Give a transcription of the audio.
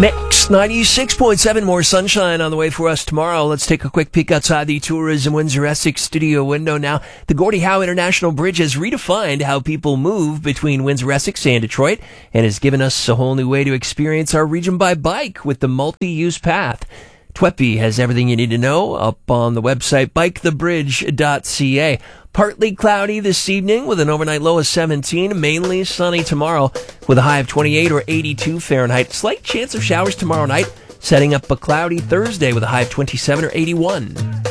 Mix 96.7, more sunshine on the way for us tomorrow. Let's take a quick peek outside the Tourism Windsor Essex studio window now. The Gordie Howe International Bridge has redefined how people move between Windsor Essex and Detroit and has given us a whole new way to experience our region by bike with the multi-use path. TWEPI has everything you need to know up on the website bikethebridge.ca. Partly cloudy this evening with an overnight low of 17, mainly sunny tomorrow with a high of 28 or 82 Fahrenheit. Slight chance of showers tomorrow night, setting up a cloudy Thursday with a high of 27 or 81.